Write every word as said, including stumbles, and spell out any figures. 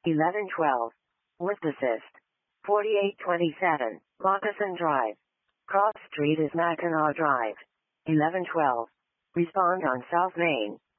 eleven twelve. Lift Assist. forty-eight twenty-seven. Moccasin Drive. Cross Street is Mackinac Drive. eleven twelve. Respond on South Main.